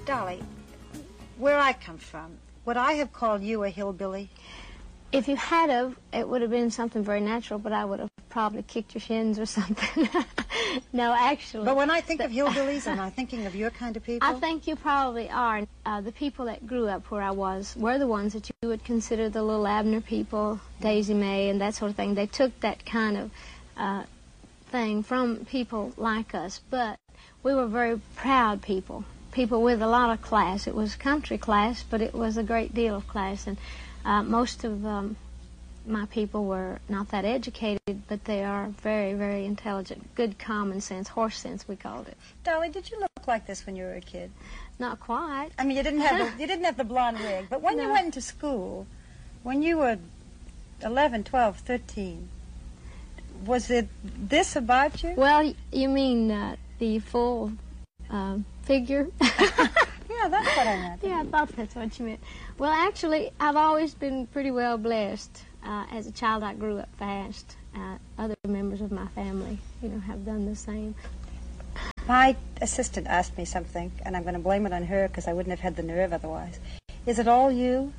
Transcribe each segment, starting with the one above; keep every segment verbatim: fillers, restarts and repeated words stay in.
Dolly, where I come from, would I have called you a hillbilly? If you had of, it would have been something very natural, but I would have probably kicked your shins or something. No, actually. But when I think the, of hillbillies, am I thinking of your kind of people? I think you probably are. Uh, the people that grew up where I was were the ones that you would consider the little Abner people, Daisy May and that sort of thing. They took that kind of uh, thing from people like us, but we were very proud people, people with a lot of class. It was country class, but it was a great deal of class, and Uh, most of um, my people were not that educated, but they are very, very intelligent. Good common sense, horse sense, we called it. Dolly, did you look like this when you were a kid? Not quite. I mean, you didn't have the, you didn't have the blonde wig, but when No. you went to school, when you were eleven, twelve, thirteen, was it this about you? Well, you mean uh, the full uh, figure? Yeah, that's what I meant. Yeah, I thought that's what you meant. Well, actually, I've always been pretty well blessed. Uh, as a child, I grew up fast. Uh, other members of my family, you know, have done the same. My assistant asked me something, and I'm going to blame it on her because I wouldn't have had the nerve otherwise. Is it all you?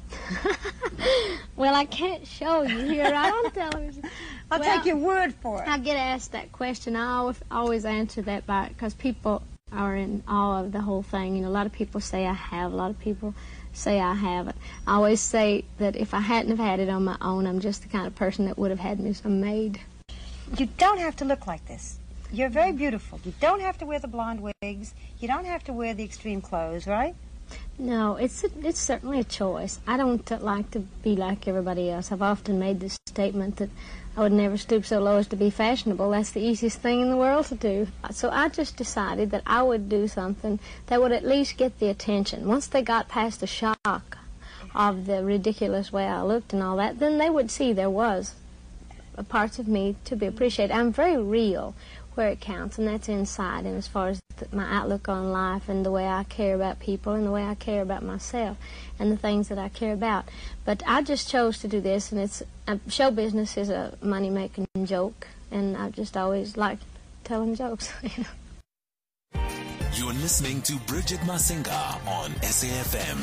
Well, I can't show you here right on television. I'll well, take your word for it. I get asked that question. I always, always answer that by because people are in awe of the whole thing. You know, a lot of people say I have. A lot of people say I haven't. I always say that if I hadn't have had it on my own, I'm just the kind of person that would have had me some maid. You don't have to look like this. You're very beautiful. You don't have to wear the blonde wigs. You don't have to wear the extreme clothes, right? No, it's a, it's certainly a choice. I don't uh, like to be like everybody else. I've often made this statement that I would never stoop so low as to be fashionable. That's the easiest thing in the world to do. So I just decided that I would do something that would at least get the attention. Once they got past the shock of the ridiculous way I looked and all that, then they would see there was parts of me to be appreciated. I'm very real where it counts, and that's inside, and as far as the, my outlook on life and the way I care about people and the way I care about myself and the things that I care about. But I just chose to do this, and it's uh, show business is a money-making joke, and I just always liked telling jokes. You know. You're listening to Bridget Masinga on S A F M.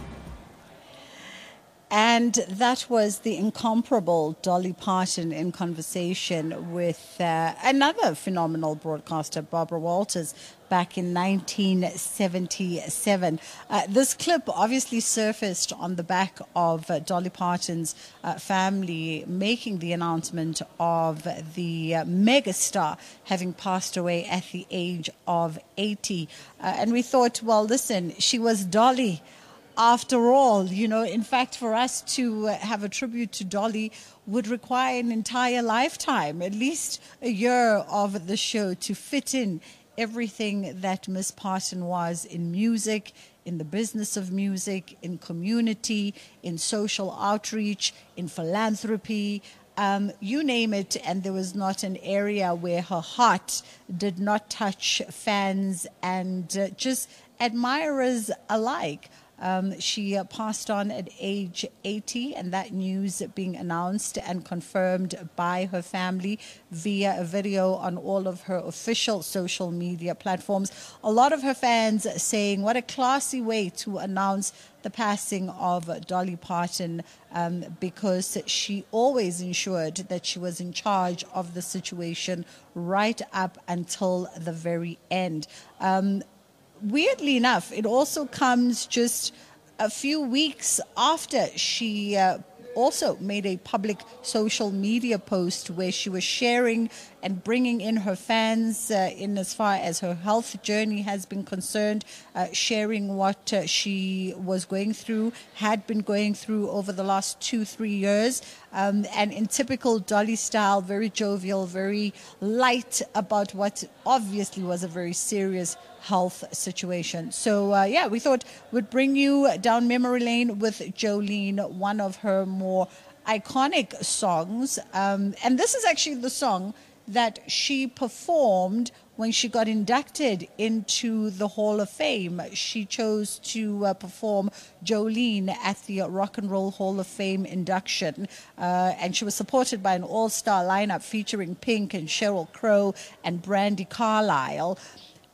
And that was the incomparable Dolly Parton in conversation with uh, another phenomenal broadcaster, Barbara Walters, back in nineteen seventy-seven. Uh, this clip obviously surfaced on the back of uh, Dolly Parton's uh, family making the announcement of the uh, megastar having passed away at the age of eighty. Uh, and we thought, well, listen, she was Dolly. After all, you know, in fact, for us to uh, have a tribute to Dolly would require an entire lifetime, at least a year of the show to fit in everything that Miss Parton was in music, in the business of music, in community, in social outreach, in philanthropy, um, you name it, and there was not an area where her heart did not touch fans and uh, just admirers alike. Um, she uh, passed on at age eighty, and that news being announced and confirmed by her family via a video on all of her official social media platforms. A lot of her fans saying what a classy way to announce the passing of Dolly Parton, um, because she always ensured that she was in charge of the situation right up until the very end. Um, Weirdly enough, it also comes just a few weeks after she uh, also made a public social media post where she was sharing and bringing in her fans uh, in as far as her health journey has been concerned, uh, sharing what uh, she was going through, had been going through over the last two, three years. Um, and in typical Dolly style, very jovial, very light about what obviously was a very serious health situation. So, uh, yeah, we thought we'd bring you down memory lane with Jolene, one of her more iconic songs. Um, and this is actually the song that she performed when she got inducted into the Hall of Fame. She chose to uh, perform Jolene at the Rock and Roll Hall of Fame induction. Uh, and she was supported by an all-star lineup featuring Pink and Sheryl Crow and Brandi Carlile.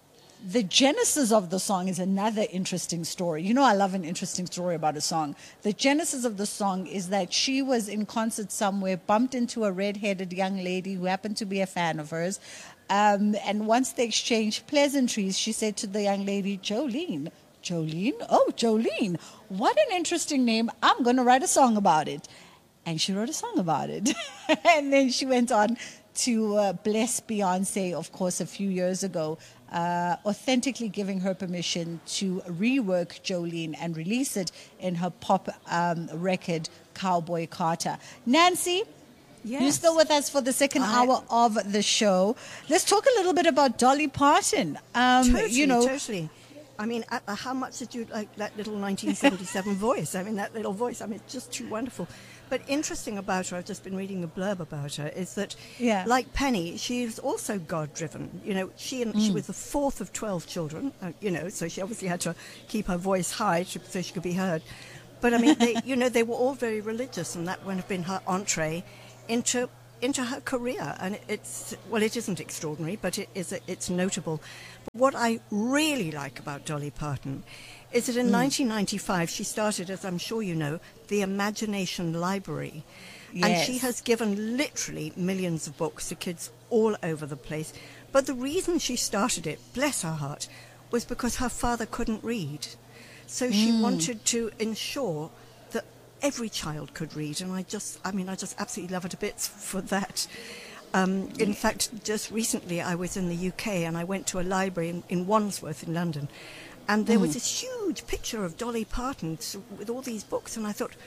The genesis of the song is another interesting story. You know, I love an interesting story about a song. The genesis of the song is that she was in concert somewhere, bumped into a red-headed young lady who happened to be a fan of hers. Um, and once they exchanged pleasantries, she said to the young lady, Jolene, Jolene? Oh, Jolene, what an interesting name. I'm going to write a song about it. And she wrote a song about it. And then she went on to uh, bless Beyonce, of course, a few years ago, uh, authentically giving her permission to rework Jolene and release it in her pop um, record, Cowboy Carter. Nancy, yes. You're still with us for the second I... hour of the show. Let's talk a little bit about Dolly Parton. Um, totally, you know, totally. I mean, uh, how much did you like that little nineteen seventy-seven voice? I mean, that little voice, I mean, it's just too wonderful. But interesting about her, I've just been reading the blurb about her, is that, yeah. like Penny, she is also God-driven. You know, she and, mm. she was the fourth of twelve children, uh, you know, so she obviously had to keep her voice high to, so she could be heard. But, I mean, they, you know, they were all very religious, and that would have been her entree into into her career. And it's, well, it isn't extraordinary, but it is, it's notable. But what I really like about Dolly Parton is that in mm. nineteen ninety-five she started, as I'm sure you know, the Imagination Library. Yes. And she has given literally millions of books to kids all over the place. But the reason she started it, bless her heart, was because her father couldn't read. So she mm. wanted to ensure that every child could read. And I just, I mean, I just absolutely love her to bits for that. Um, in fact, just recently I was in the U K and I went to a library in, in Wandsworth in London. And there mm. was this huge picture of Dolly Parton with all these books, and I thought,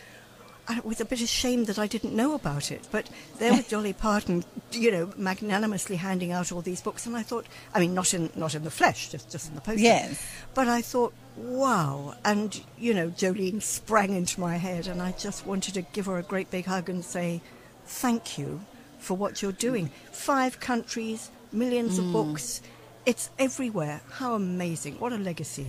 I was a bit ashamed that I didn't know about it. But there was Dolly Parton, you know, magnanimously handing out all these books, and I thought, I mean, not in not in the flesh, just, just in the poster. Yes. But I thought, wow. And, you know, Jolene sprang into my head, and I just wanted to give her a great big hug and say, thank you for what you're doing. Five countries, millions mm. of books. It's everywhere. How amazing. What a legacy.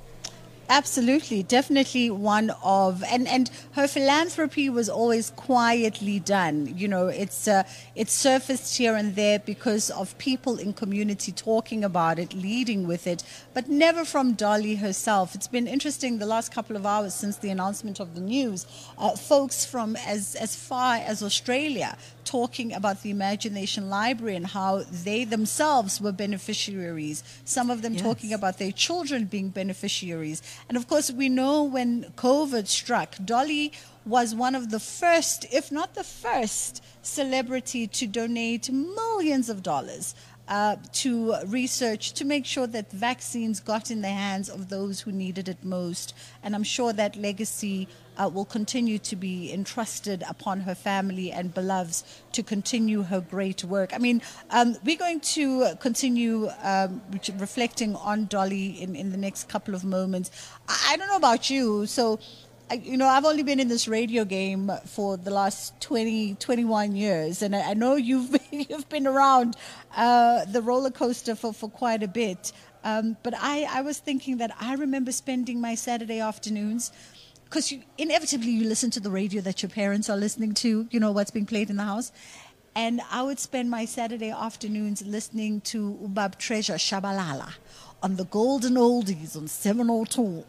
Absolutely. Definitely one of, and, and her philanthropy was always quietly done. You know, it's uh, it's surfaced here and there because of people in community talking about it, leading with it, but never from Dolly herself. It's been interesting the last couple of hours since the announcement of the news. Uh, folks from as, as far as Australia talking about the Imagination Library and how they themselves were beneficiaries. Some of them yes. talking about their children being beneficiaries. And of course, we know when COVID struck, Dolly was one of the first, if not the first, celebrity to donate millions of dollars uh, to research to make sure that vaccines got in the hands of those who needed it most. And I'm sure that legacy uh, will continue to be entrusted upon her family and beloveds to continue her great work. I mean, um, we're going to continue um, reflecting on Dolly in, in the next couple of moments. I, I don't know about you, so I, you know, I've only been in this radio game for the last twenty, twenty-one years, and I, I know you've you've been around uh, the roller coaster for, for quite a bit. Um, but I, I was thinking that I remember spending my Saturday afternoons, because you, inevitably you listen to the radio that your parents are listening to, you know, what's being played in the house. And I would spend my Saturday afternoons listening to Ubab Treasure Shabalala on the Golden Oldies on seven oh two.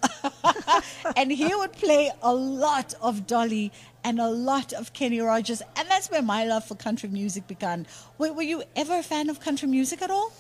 And he would play a lot of Dolly and a lot of Kenny Rogers. And that's where my love for country music began. Were, were you ever a fan of country music at all?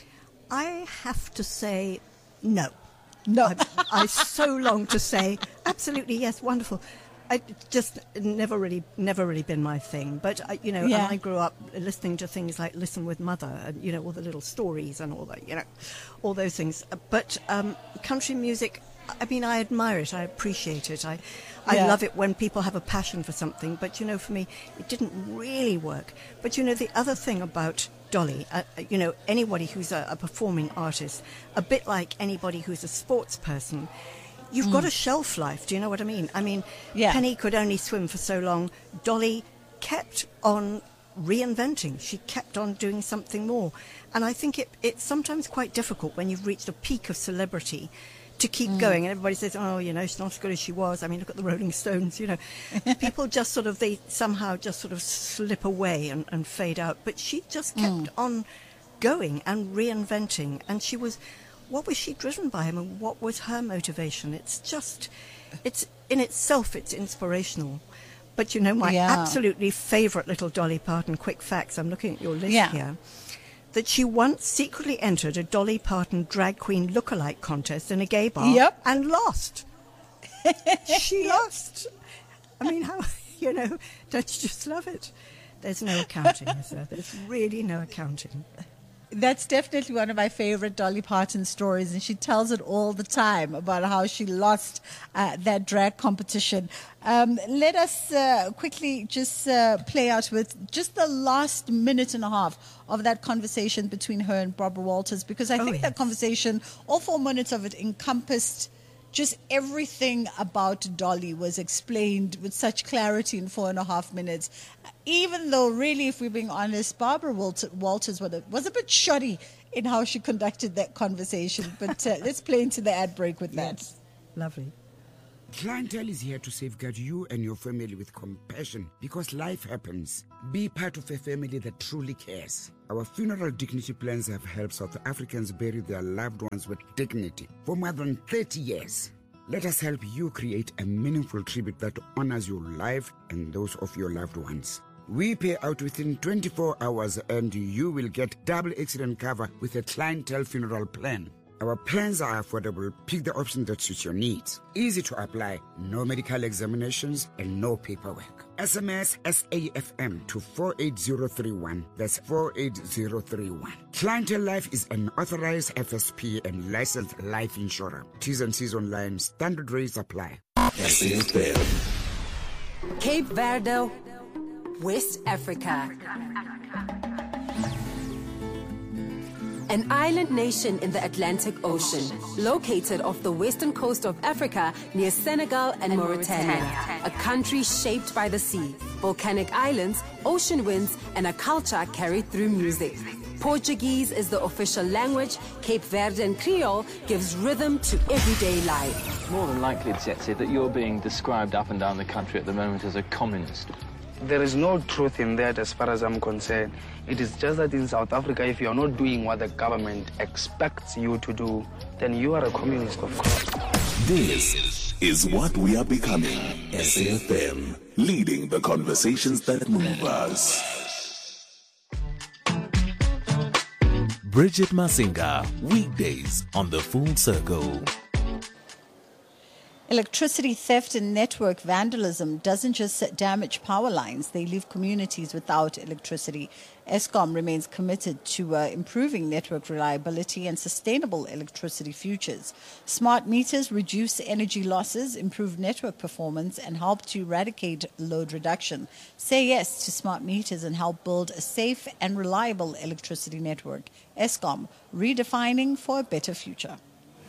I have to say no. No. I, I so long to say, absolutely, yes, wonderful. I just never really, never really been my thing. But, I, you know, yeah. I grew up listening to things like Listen with Mother and, you know, all the little stories and all that, you know, all those things. But um, country music, I mean, I admire it. I appreciate it. I, I yeah. love it when people have a passion for something. But, you know, for me, it didn't really work. But, you know, the other thing about Dolly, uh, you know, anybody who's a, a performing artist, a bit like anybody who's a sports person, you've mm. got a shelf life. Do you know what I mean? I mean, yeah. Penny could only swim for so long. Dolly kept on reinventing. She kept on doing something more. And I think it, it's sometimes quite difficult when you've reached a peak of celebrity to keep mm. going. And everybody says, oh, you know, she's not as good as she was. I mean, look at the Rolling Stones, you know. People just sort of, they somehow just sort of slip away and, and fade out. But she just kept mm. on going and reinventing. And she was what was she driven by him and what was her motivation? It's just, it's in itself, it's inspirational. But you know, my Yeah. absolutely favourite little Dolly Parton quick facts, I'm looking at your list Yeah. here, that she once secretly entered a Dolly Parton drag queen lookalike contest in a gay bar Yep. and lost. She lost. I mean, how, you know, don't you just love it? There's no accounting, is there? There's really no accounting. That's definitely one of my favorite Dolly Parton stories, and she tells it all the time about how she lost uh, that drag competition. Um, let us uh, quickly just uh, play out with just the last minute and a half of that conversation between her and Barbara Walters, because I Oh, think that yes. conversation, all four minutes of it, encompassed just everything about Dolly was explained with such clarity in four and a half minutes. Even though, really, if we're being honest, Barbara Walter, Walters was a, was a bit shoddy in how she conducted that conversation. But uh, let's play into the ad break with that. Yes. Lovely. Clientele is here to safeguard you and your family with compassion because life happens. Be part of a family that truly cares. Our funeral dignity plans have helped South Africans bury their loved ones with dignity for more than thirty years. Let us help you create a meaningful tribute that honors your life and those of your loved ones. We pay out within twenty-four hours and you will get double accident cover with a clientele funeral plan. Our plans are affordable. Pick the option that suits your needs. Easy to apply, no medical examinations and no paperwork. S M S S A F M to four eight zero three one. That's four eight zero three one. Clientele Life is an authorized F S P and licensed life insurer. T's and C's online. Standard rates apply. S A F M. Cape Verde, West Africa. An island nation in the Atlantic Ocean, located off the western coast of Africa near Senegal and, and Mauritania. Mauritania. A country shaped by the sea, volcanic islands, ocean winds, and a culture carried through music. Portuguese is the official language. Cape Verdean Creole gives rhythm to everyday life. More than likely, Tsetse, that you're being described up and down the country at the moment as a communist. There is no truth in that as far as I'm concerned. It is just that in South Africa, if you are not doing what the government expects you to do, then you are a communist, of course. This is what we are becoming. S A F M, leading the conversations that move us. Bridget Masinga, weekdays on The Full Circle. Electricity theft and network vandalism doesn't just damage power lines, they leave communities without electricity. Eskom remains committed to uh, improving network reliability and sustainable electricity futures. Smart meters reduce energy losses, improve network performance, and help to eradicate load reduction. Say yes to smart meters and help build a safe and reliable electricity network. Eskom, redefining for a better future.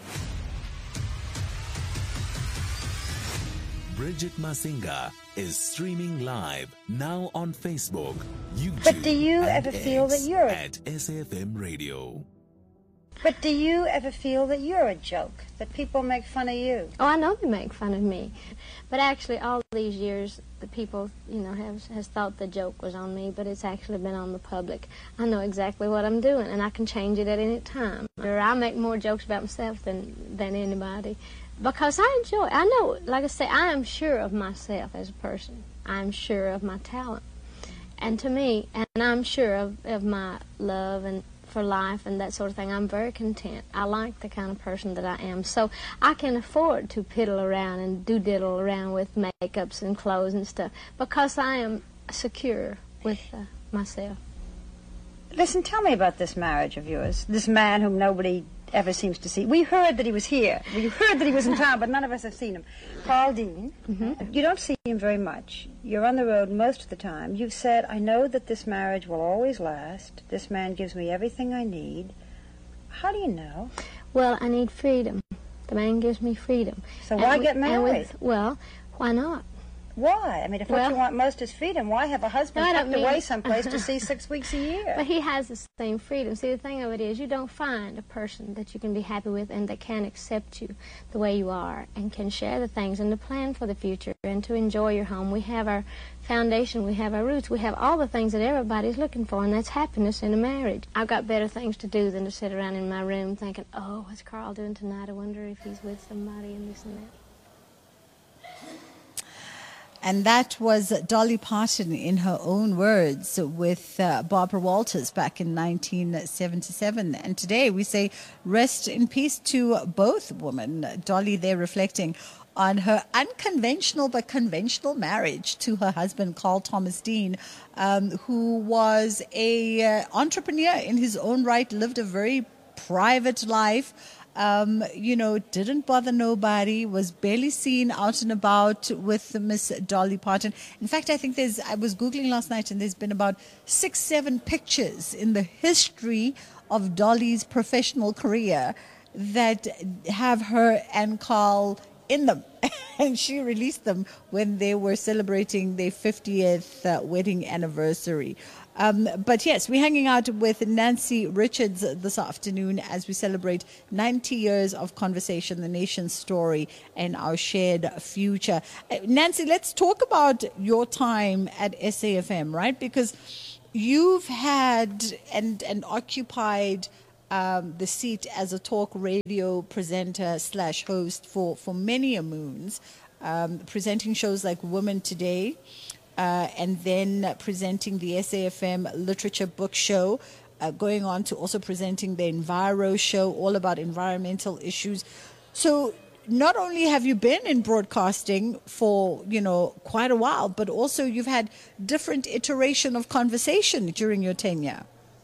Bridget Masinga is streaming live now on Facebook, YouTube, But do you and ever feel X that you're a- at S A F M Radio. But do you ever feel that you're a joke, that people make fun of you? Oh, I know they make fun of me. But actually, all these years, the people, you know, have has thought the joke was on me, but it's actually been on the public. I know exactly what I'm doing, and I can change it at any time. Or I make more jokes about myself than, than anybody. Because I enjoy it. I know, like I say, I am sure of myself as a person. I'm sure of my talent. And to me, and I'm sure of, of my love and for life and that sort of thing, I'm very content. I like the kind of person that I am. So I can afford to piddle around and do-diddle around with makeups and clothes and stuff because I am secure with uh, myself. Listen, tell me about this marriage of yours, this man whom nobody ever seems to see. We heard that he was here. We heard that he was in town, but none of us have seen him. Paul Dean, mm-hmm. You don't see him very much. You're on the road most of the time. You've said, I know that this marriage will always last. This man gives me everything I need. How do you know? Well, I need freedom. The man gives me freedom. So why and get we, married? With, well, why not? Why? I mean, if Well- what you want most is freedom, why have a husband No, I don't tucked mean- away someplace to see six weeks a year? But he has the same freedom. See, the thing of it is, you don't find a person that you can be happy with and that can accept you the way you are and can share the things and to plan for the future and to enjoy your home. We have our foundation, we have our roots, we have all the things that everybody's looking for, and that's happiness in a marriage. I've got better things to do than to sit around in my room thinking, oh, what's Carl doing tonight? I wonder if he's with somebody and this and that. And that was Dolly Parton in her own words with uh, Barbara Walters back in nineteen seventy-seven. And today we say rest in peace to both women. Dolly there reflecting on her unconventional but conventional marriage to her husband, Carl Thomas Dean, um, who was a uh, entrepreneur in his own right, lived a very private life. Um, you know, didn't bother nobody, was barely seen out and about with Miss Dolly Parton. In fact, I think there's, I was Googling last night and there's been about six, seven pictures in the history of Dolly's professional career that have her and Carl in them. And she released them when they were celebrating their fiftieth uh, wedding anniversary. Um, but yes, we're hanging out with Nancy Richards this afternoon as we celebrate ninety years of conversation, the nation's story, and our shared future. Uh, Nancy, let's talk about your time at S A F M, right? Because you've had and, and occupied um, the seat as a talk radio presenter slash host for, for many a moons, um, presenting shows like Women Today, Uh, and then presenting the S A F M Literature Book Show, uh, going on to also presenting the Enviro Show, all about environmental issues. So not only have you been in broadcasting for, you know, quite a while, but also you've had different iteration of conversation during your tenure.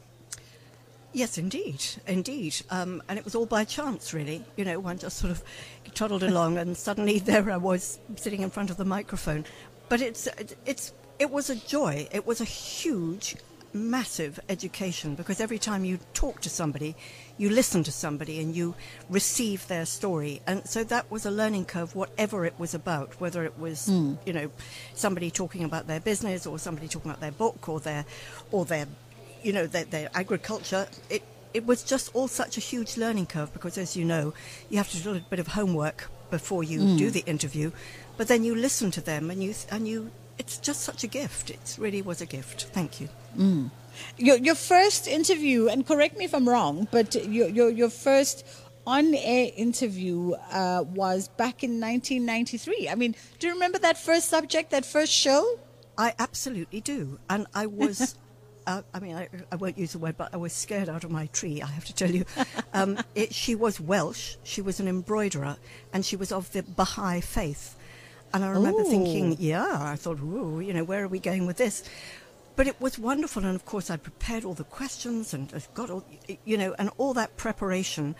Yes, indeed, indeed. Um, and it was all by chance, really. You know, one just sort of toddled along and suddenly there I was sitting in front of the microphone. But it's it's it was a joy. It was a huge, massive education, because every time you talk to somebody, you listen to somebody and you receive their story. And so that was a learning curve, whatever it was about, whether it was, mm. you know, somebody talking about their business or somebody talking about their book or their, or their, you know, their, their agriculture. It, it was just all such a huge learning curve because, as you know, you have to do a little bit of homework before you mm. do the interview. But then you listen to them, and you and you. It's just such a gift. It really was a gift. Thank you. Mm. Your your first interview, and correct me if I'm wrong, but your your your first on-air interview uh, was back in nineteen ninety-three. I mean, do you remember that first subject, that first show? I absolutely do, and I was. Uh, I mean, I, I won't use the word, but I was scared out of my tree, I have to tell you. Um, it, she was Welsh. She was an embroiderer, and she was of the Baha'i faith. And I remember Ooh. thinking, yeah, I thought, ooh, you know, where are we going with this? But it was wonderful. And, of course, I prepared all the questions and I've got all, you know, and all that preparation.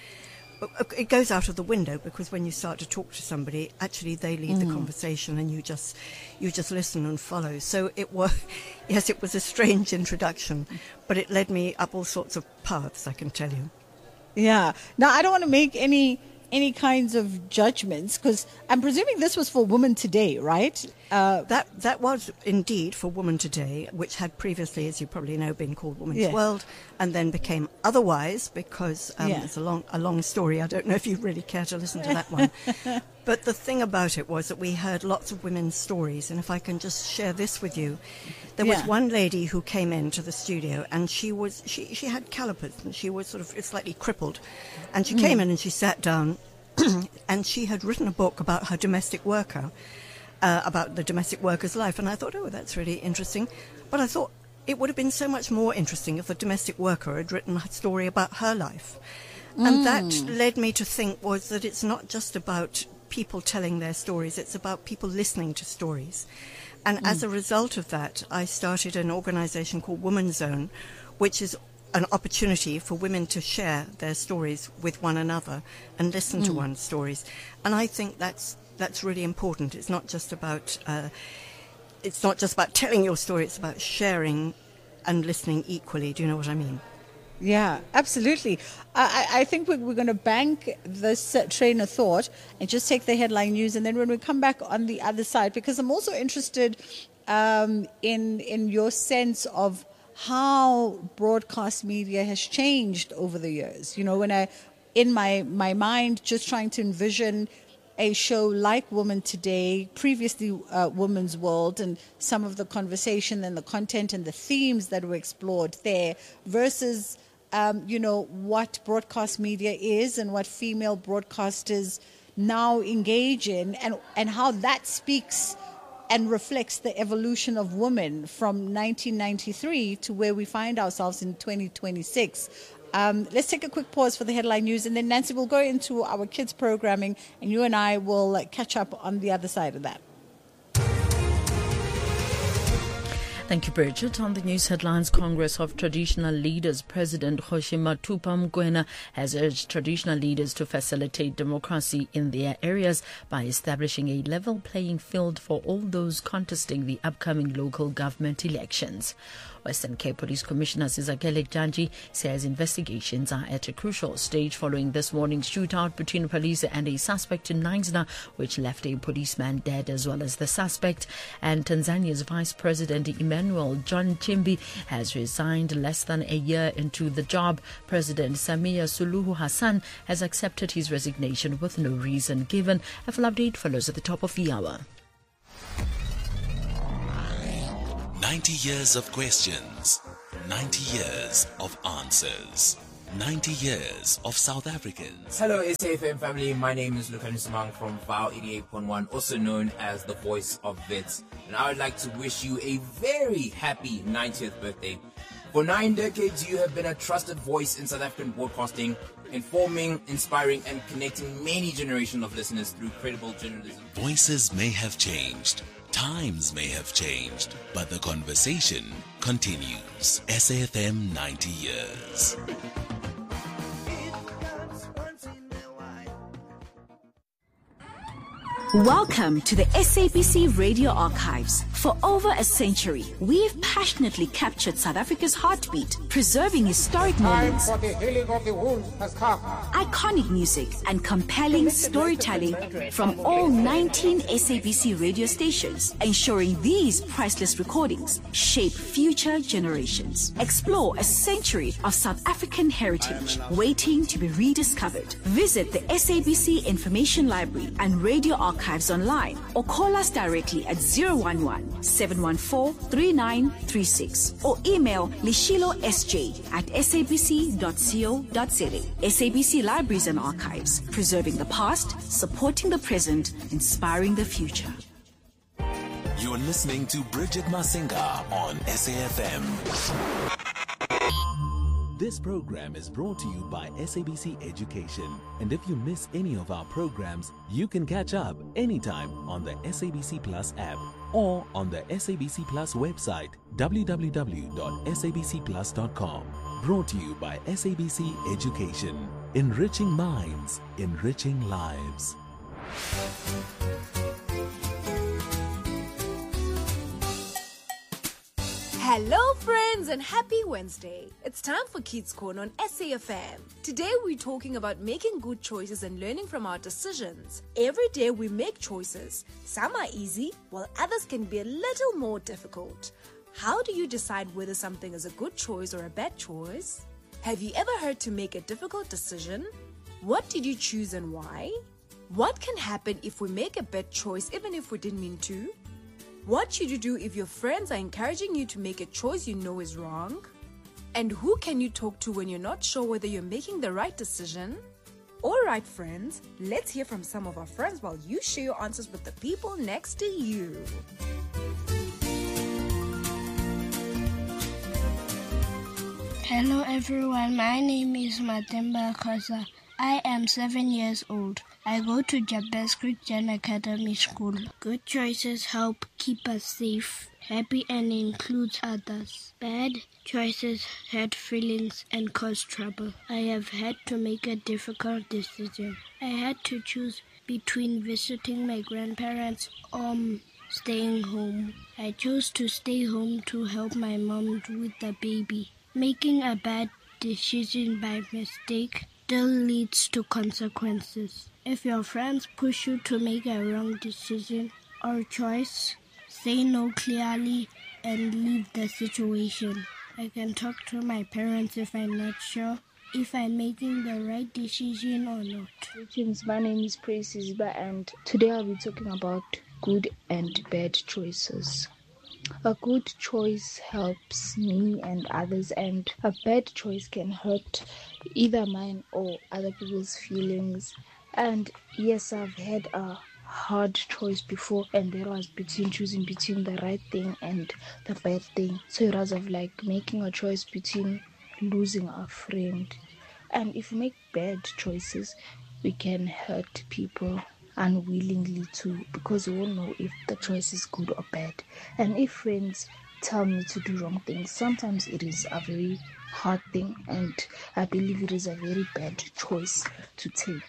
It goes out of the window because when you start to talk to somebody, actually they lead mm. the conversation and you just you just listen and follow. So it was, yes, it was a strange introduction, but it led me up all sorts of paths, I can tell you. Yeah. Now, I don't want to make any any kinds of judgments because I'm presuming this was for Women Today, right? Uh, that that was indeed for Woman Today, which had previously, as you probably know, been called Woman's yeah. World, and then became Otherwise because um, yeah. it's a long a long story. I don't know if you really care to listen to that one. But the thing about it was that we heard lots of women's stories, and if I can just share this with you, there was yeah. one lady who came into the studio, and she was she she had calipers, and she was sort of slightly crippled, and she mm. came in and she sat down, and she had written a book about her domestic worker. Uh, about the domestic worker's life, and I thought, oh, that's really interesting. But I thought it would have been so much more interesting if the domestic worker had written a story about her life. Mm. And that led me to think was that it's not just about people telling their stories, it's about people listening to stories. And mm. as a result of that, I started an organization called Women's Zone, which is an opportunity for women to share their stories with one another and listen mm. to one's stories. And I think that's That's really important. It's not just about uh, it's not just about telling your story. It's about sharing and listening equally. Do you know what I mean? Yeah, absolutely. I, I think we're, we're going to bank this uh, train of thought and just take the headline news. And then when we come back on the other side, because I'm also interested um, in in your sense of how broadcast media has changed over the years. You know, when I, in my, my mind, just trying to envision a show like Woman Today, previously uh, Woman's World, and some of the conversation and the content and the themes that were explored there versus, um, you know, what broadcast media is and what female broadcasters now engage in, and, and how that speaks and reflects the evolution of women from nineteen ninety-three to where we find ourselves in twenty twenty-six. Um, let's take a quick pause for the headline news, and then Nancy will go into our kids programming, and you and I will uh, catch up on the other side of that. Thank you, Bridget. On the news headlines, Congress of Traditional Leaders President Kgoshi Mathupha Mokoena has urged traditional leaders to facilitate democracy in their areas by establishing a level playing field for all those contesting the upcoming local government elections. Western Cape Police Commissioner Sizakele Janji says investigations are at a crucial stage following this morning's shootout between police and a suspect in Knysna, which left a policeman dead as well as the suspect. And Tanzania's Vice President Emmanuel John Chimbi has resigned less than a year into the job. President Samia Suluhu Hassan has accepted his resignation with no reason given. A full update follows at the top of the hour. ninety years of questions, ninety years of answers, ninety years of South Africans. Hello S A F M family, my name is Lukan Simang from Vow eighty-eight point one, also known as the Voice of Vets, and I would like to wish you a very happy ninetieth birthday. For nine decades you have been a trusted voice in South African broadcasting, informing, inspiring and connecting many generations of listeners through credible journalism. Voices may have changed, times may have changed, but the conversation continues. S A F M ninety years. Welcome to the S A B C Radio Archives. For over a century, we've passionately captured South Africa's heartbeat, preserving historic moments, Time for the healing of the wounds has come. iconic music, and compelling storytelling from all nineteen S A B C radio stations, ensuring these priceless recordings shape future generations. Explore a century of South African heritage waiting to be rediscovered. Visit the S A B C Information Library and Radio Archives online, or call us directly at zero one one, seven one four, three nine three six, or email lishilo s j at s a b c dot co dot za. S A B C Libraries and Archives, preserving the past, supporting the present, inspiring the future. You're listening to Bridget Masinga on S A F M. This program is brought to you by S A B C Education. And if you miss any of our programs, you can catch up anytime on the S A B C Plus app or on the S A B C Plus website, w w w dot s a b c plus dot com. Brought to you by S A B C Education. Enriching minds, enriching lives. Hello friends and happy Wednesday. It's time for Kids Corner on S A F M. Today we're talking about making good choices and learning from our decisions. Every day we make choices. Some are easy, while others can be a little more difficult. How do you decide whether something is a good choice or a bad choice? Have you ever had to make a difficult decision? What did you choose and why? What can happen if we make a bad choice even if we didn't mean to? What should you do if your friends are encouraging you to make a choice you know is wrong? And who can you talk to when you're not sure whether you're making the right decision? Alright friends, let's hear from some of our friends while you share your answers with the people next to you. Hello everyone, my name is Matemba Khosa. I am seven years old. I go to Jabez Christian Academy School. Good choices help keep us safe, happy and includes others. Bad choices hurt feelings and cause trouble. I have had to make a difficult decision. I had to choose between visiting my grandparents or staying home. I chose to stay home to help my mom with the baby. Making a bad decision by mistake still leads to consequences. If your friends push you to make a wrong decision or choice, say no clearly and leave the situation. I can talk to my parents if I'm not sure if I'm making the right decision or not. Greetings, my name is Praise Ziba, and today I'll be talking about good and bad choices. A good choice helps me and others, and a bad choice can hurt either mine or other people's feelings. And yes, I've had a hard choice before, and that was between choosing between the right thing and the bad thing. So it was of like making a choice between losing a friend. And if we make bad choices, we can hurt people unwillingly too, because we won't know if the choice is good or bad. And if friends tell me to do wrong things, sometimes it is a very hard thing, and I believe it is a very bad choice to take.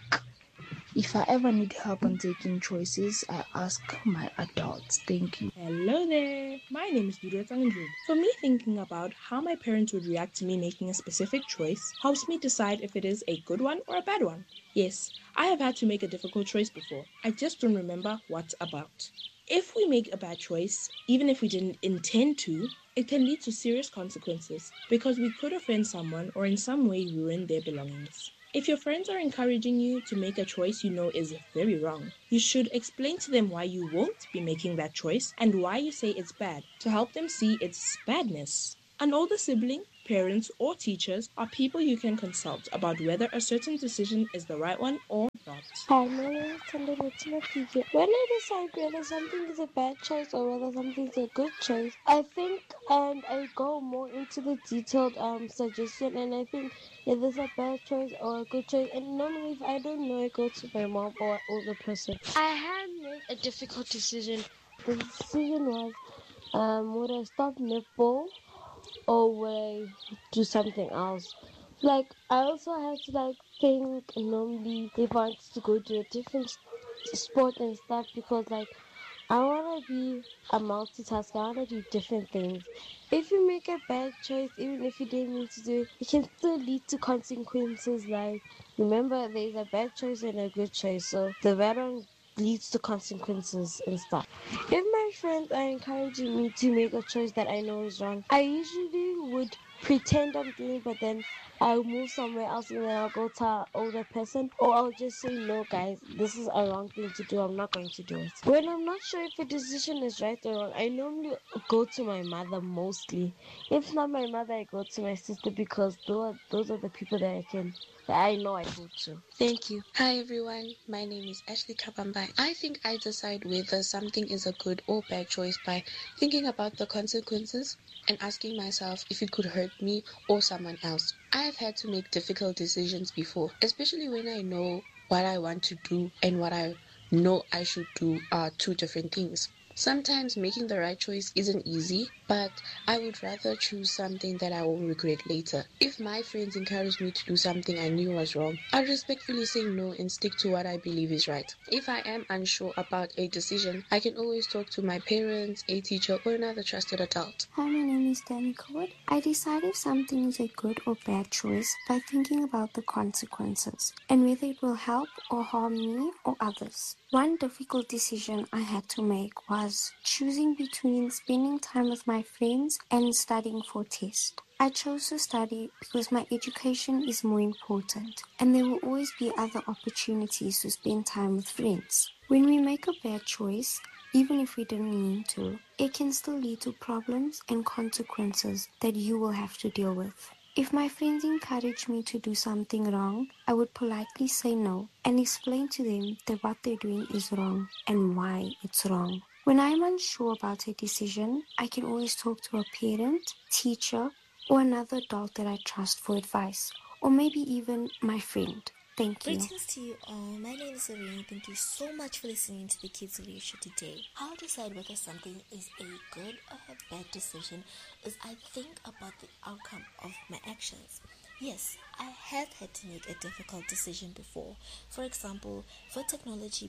If I ever need help on taking choices, I ask my adults. Thank you. Hello there. My name is Juliet Angel. For me, thinking about how my parents would react to me making a specific choice helps me decide if it is a good one or a bad one. Yes, I have had to make a difficult choice before. I just don't remember what about. If we make a bad choice, even if we didn't intend to, it can lead to serious consequences because we could offend someone or in some way ruin their belongings. If your friends are encouraging you to make a choice you know is very wrong, you should explain to them why you won't be making that choice and why you say it's bad to help them see its badness. An older sibling, parents, or teachers are people you can consult about whether a certain decision is the right one or not. Hi, my name is Tanda Mutima. When I decide whether something is a bad choice or whether something is a good choice, I think and I go more into the detailed um suggestion, and I think if it's a bad choice or a good choice. And normally, if I don't know, I go to my mom or older person. I had made a difficult decision. The decision was um would I stop netball or would I do something else? Like, I also had to, like, think normally if I wanted to go to a different sport and stuff because, like, I want to be a multitasker. I want to do different things. If you make a bad choice, even if you didn't mean to do it, it can still lead to consequences. Like, remember, there's a bad choice and a good choice. So the bad one leads to consequences and stuff. If my friends are encouraging me to make a choice that I know is wrong, I usually would pretend I'm doing it, but then I'll move somewhere else and then I'll go to an older person, or I'll just say, no guys, this is a wrong thing to do, I'm not going to do it. When I'm not sure if a decision is right or wrong, I normally go to my mother mostly. If not my mother, I go to my sister because those are, those are the people that I can that I know I go to. Thank you. Hi everyone, my name is Ashley Kabamba. I think I decide whether something is a good or bad choice by thinking about the consequences and asking myself if it could hurt me or someone else. I have had to make difficult decisions before, especially when I know what I want to do and what I know I should do are two different things. Sometimes making the right choice isn't easy, but I would rather choose something that I won't regret later. If my friends encourage me to do something I knew was wrong, I'd respectfully say no and stick to what I believe is right. If I am unsure about a decision, I can always talk to my parents, a teacher, or another trusted adult. Hi, my name is Danny Code. I decide if something is a good or bad choice by thinking about the consequences and whether it will help or harm me or others. One difficult decision I had to make was choosing between spending time with my friends and studying for a test. I chose to study because my education is more important, and there will always be other opportunities to spend time with friends. When we make a bad choice, even if we didn't mean to, it can still lead to problems and consequences that you will have to deal with. If my friends encourage me to do something wrong, I would politely say no and explain to them that what they're doing is wrong and why it's wrong. When I'm unsure about a decision, I can always talk to a parent, teacher, or another adult that I trust for advice, or maybe even my friend. Thank you. Greetings to you all. My name is Irene. Thank you so much for listening to the Kids Radio Show today. How I decide whether something is a good or a bad decision is I think about the outcome of my actions. Yes, I have had to make a difficult decision before. For example, for technology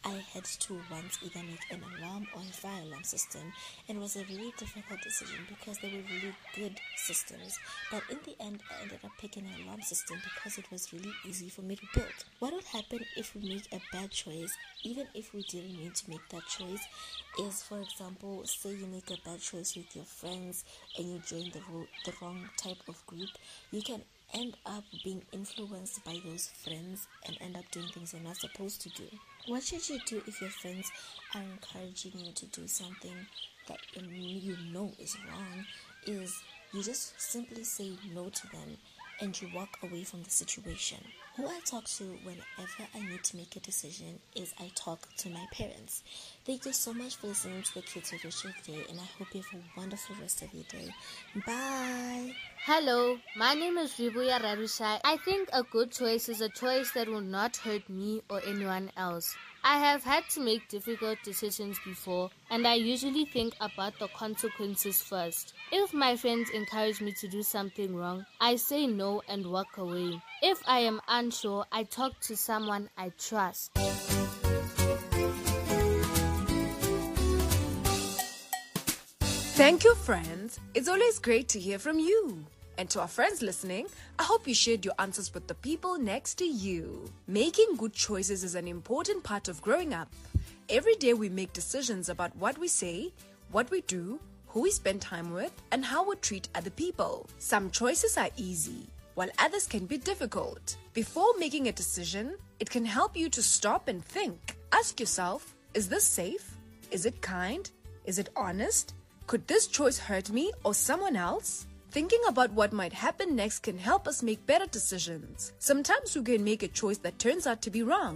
I had to once either make an alarm or a fire alarm system, and it was a really difficult decision because they were really good systems. But in the end, I ended up picking an alarm system because it was really easy for me to build. What would happen if we make a bad choice, even if we didn't mean to make that choice, is, for example, say you make a bad choice with your friends and you join the, ro- the wrong type of group, you can end up being influenced by those friends and end up doing things you're not supposed to do. What should you do if your friends are encouraging you to do something that you know is wrong? Is you just simply say no to them and you walk away from the situation. Who I talk to whenever I need to make a decision is I talk to my parents. Thank you so much for listening to the Kids Radio Show today, and I hope you have a wonderful rest of your day. Bye. Hello, my name is Ribuya Rarushai. I think a good choice is a choice that will not hurt me or anyone else. I have had to make difficult decisions before, and I usually think about the consequences first. If my friends encourage me to do something wrong, I say no and walk away. If I am unsure, I talk to someone I trust. Thank you, friends. It's always great to hear from you. And to our friends listening, I hope you shared your answers with the people next to you. Making good choices is an important part of growing up. Every day we make decisions about what we say, what we do, who we spend time with, and how we treat other people. Some choices are easy, while others can be difficult. Before making a decision, it can help you to stop and think. Ask yourself, is this safe? Is it kind? Is it honest? Could this choice hurt me or someone else? Thinking about what might happen next can help us make better decisions. Sometimes we can make a choice that turns out to be wrong.